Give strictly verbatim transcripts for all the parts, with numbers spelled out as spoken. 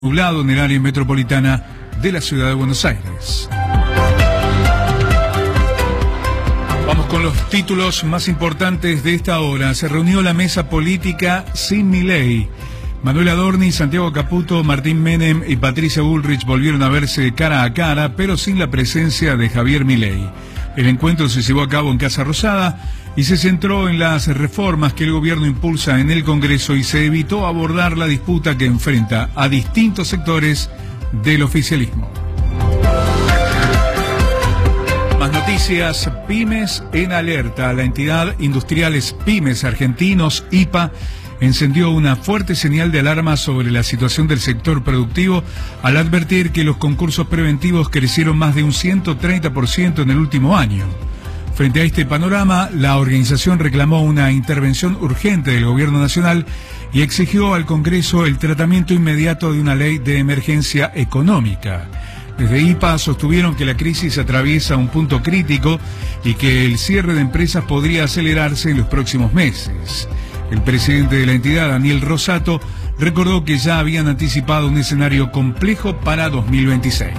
nublado en el área metropolitana de la ciudad de Buenos Aires. Vamos con los títulos más importantes de esta hora. Se reunió la mesa política sin Milei. Manuel Adorni, Santiago Caputo, Martín Menem y Patricia Bullrich volvieron a verse cara a cara, pero sin la presencia de Javier Milei. El encuentro se llevó a cabo en Casa Rosada y se centró en las reformas que el gobierno impulsa en el Congreso y se evitó abordar la disputa que enfrenta a distintos sectores del oficialismo. Más noticias. Pymes en alerta. La entidad Industriales Pymes Argentinos, I P A, encendió una fuerte señal de alarma sobre la situación del sector productivo al advertir que los concursos preventivos crecieron más de un ciento treinta por ciento en el último año. Frente a este panorama, la organización reclamó una intervención urgente del gobierno nacional y exigió al Congreso el tratamiento inmediato de una ley de emergencia económica. Desde I P A sostuvieron que la crisis atraviesa un punto crítico y que el cierre de empresas podría acelerarse en los próximos meses. El presidente de la entidad, Daniel Rosato, recordó que ya habían anticipado un escenario complejo para dos mil veintiséis.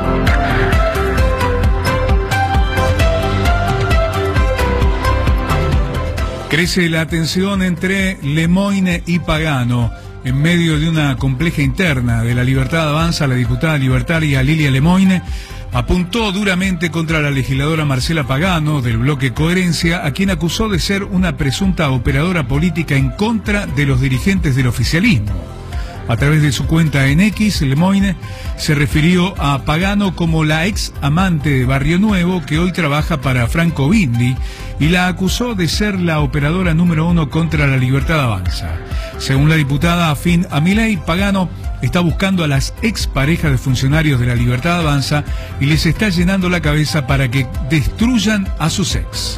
Crece la tensión entre Lemoine y Pagano. En medio de una compleja interna de la Libertad Avanza, la diputada libertaria Lilia Lemoine apuntó duramente contra la legisladora Marcela Pagano del bloque Coherencia, a quien acusó de ser una presunta operadora política en contra de los dirigentes del oficialismo. A través de su cuenta en X, Lemoine se refirió a Pagano como la ex amante de Barrio Nuevo que hoy trabaja para Franco Bindi y la acusó de ser la operadora número uno contra la Libertad Avanza. Según la diputada afín a Milei, Pagano está buscando a las exparejas de funcionarios de la Libertad Avanza y les está llenando la cabeza para que destruyan a sus ex.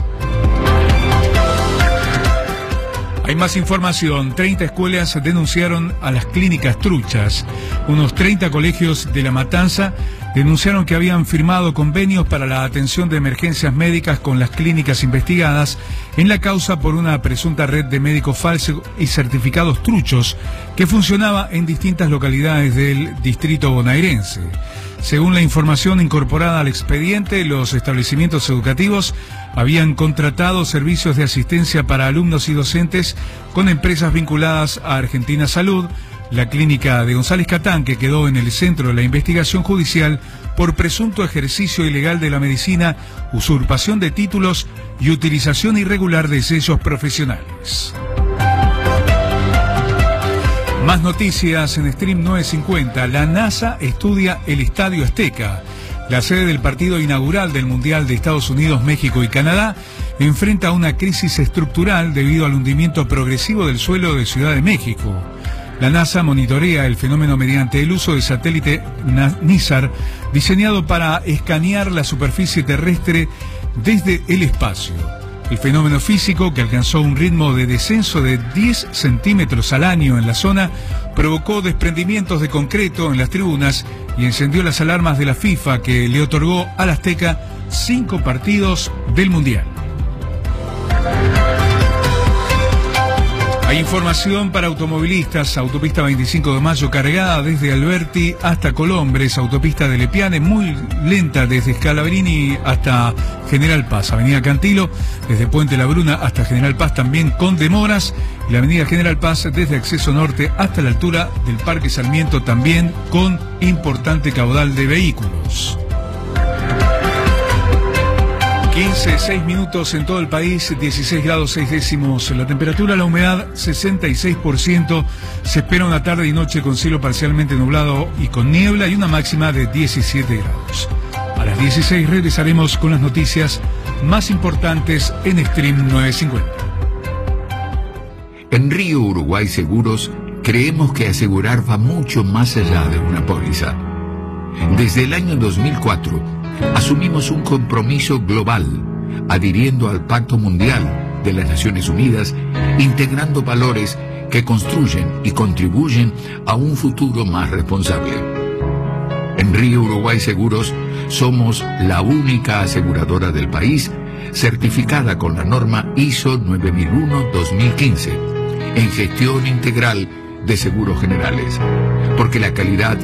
Hay más información. treinta escuelas denunciaron a las clínicas truchas. Unos treinta colegios de La Matanza denunciaron que habían firmado convenios para la atención de emergencias médicas con las clínicas investigadas en la causa por una presunta red de médicos falsos y certificados truchos que funcionaba en distintas localidades del distrito bonaerense. Según la información incorporada al expediente, los establecimientos educativos habían contratado servicios de asistencia para alumnos y docentes con empresas vinculadas a Argentina Salud, la clínica de González Catán, que quedó en el centro de la investigación judicial por presunto ejercicio ilegal de la medicina, usurpación de títulos y utilización irregular de sellos profesionales. Más noticias en Stream novecientos cincuenta. La NASA estudia el Estadio Azteca. La sede del partido inaugural del Mundial de Estados Unidos, México y Canadá enfrenta una crisis estructural debido al hundimiento progresivo del suelo de Ciudad de México. La NASA monitorea el fenómeno mediante el uso de satélite NISAR, diseñado para escanear la superficie terrestre desde el espacio. El fenómeno físico, que alcanzó un ritmo de descenso de diez centímetros al año en la zona, provocó desprendimientos de concreto en las tribunas y encendió las alarmas de la FIFA, que le otorgó al Azteca cinco partidos del Mundial. Hay información para automovilistas. Autopista veinticinco de mayo cargada desde Alberti hasta Colombres. Autopista de Lepiane muy lenta desde Scalabrini hasta General Paz. Avenida Cantilo desde Puente La Bruna hasta General Paz también con demoras. Y la Avenida General Paz desde Acceso Norte hasta la altura del Parque Sarmiento también con importante caudal de vehículos. quince, seis minutos en todo el país, dieciséis grados seis décimos la temperatura, la humedad sesenta y seis por ciento, se espera una tarde y noche con cielo parcialmente nublado y con niebla y una máxima de diecisiete grados. A las dieciséis regresaremos con las noticias más importantes en Stream novecientos cincuenta. En Río Uruguay Seguros creemos que asegurar va mucho más allá de una póliza. Desde el año dos mil cuatro, asumimos un compromiso global, adhiriendo al Pacto Mundial de las Naciones Unidas, integrando valores que construyen y contribuyen a un futuro más responsable. En Río Uruguay Seguros somos la única aseguradora del país certificada con la norma ISO nueve mil uno dos mil quince en gestión integral de Seguros Generales, porque la calidad